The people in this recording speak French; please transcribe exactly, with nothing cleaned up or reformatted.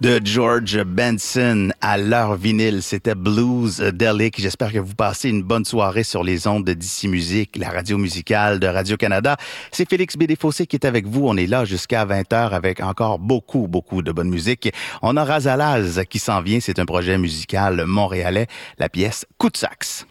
de George Benson à l'heure vinyle. C'était Bluesdelic. J'espère que vous passez une bonne soirée sur les ondes de D C Musique, la radio musicale de Radio-Canada. C'est Félix B. Desfossés qui est avec vous. On est là jusqu'à vingt heures avec encore beaucoup, beaucoup de bonne musique. On a Razalaz qui s'en vient. C'est un projet musical montréalais. La pièce Coup de sax.